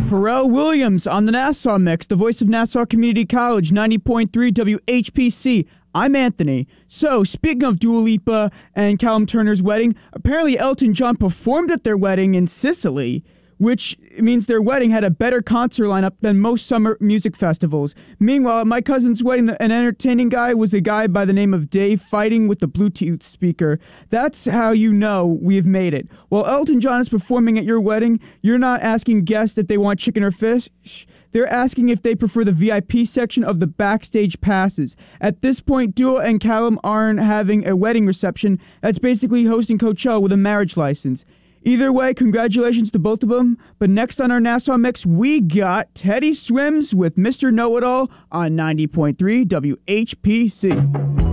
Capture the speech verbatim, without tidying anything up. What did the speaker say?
Pharrell Williams on the Nassau Mix, the voice of Nassau Community College, ninety point three W H P C. I'm Anthony. So, speaking of Dua Lipa and Callum Turner's wedding, apparently Elton John performed at their wedding in Sicily, which means their wedding had a better concert lineup than most summer music festivals. Meanwhile, at my cousin's wedding, an entertaining guy was a guy by the name of Dave fighting with the Bluetooth speaker. That's how you know we've made it. While Elton John is performing at your wedding, you're not asking guests if they want chicken or fish. They're asking if they prefer the V I P section of the backstage passes. At this point, Dua and Callum aren't having a wedding reception. That's basically hosting Coachella with a marriage license. Either way, congratulations to both of them. But next on our Nassau Mix, we got Teddy Swims with Mister Know-It-All on ninety point three W H P C.